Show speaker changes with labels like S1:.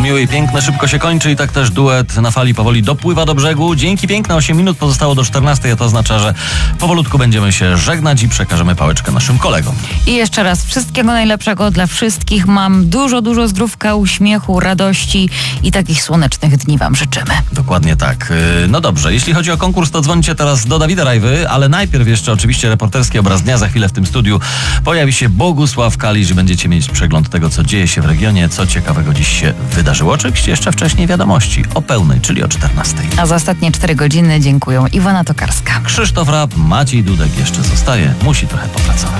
S1: miłe i piękne szybko się kończy i tak też duet na fali powoli dopływa do brzegu. Dzięki piękne, 8 minut pozostało do 14, a to oznacza, że powolutku będziemy się żegnać i przekażemy pałeczkę naszym kolegom.
S2: I jeszcze raz wszystkiego najlepszego dla wszystkich. Mam dużo zdrówka, uśmiechu, radości i takich słonecznych dni wam życzymy.
S1: Dokładnie tak. No dobrze, jeśli chodzi o konkurs, to dzwońcie teraz do Dawida Rajwy, ale najpierw jeszcze oczywiście reporterski obraz dnia. Za chwilę w tym studiu pojawi się Bogusław Kalisz. Będziecie mieć przegląd tego, co dzieje się w regionie, co ciekawego dziś się wydarzyło. Oczywiście jeszcze wcześniej wiadomości o pełnej, czyli o 14.
S2: A za ostatnie 4 godziny dziękuję Iwona Tokarska.
S1: Krzysztof Rap, Maciej Dudek jeszcze zostaje. Musi trochę popracować.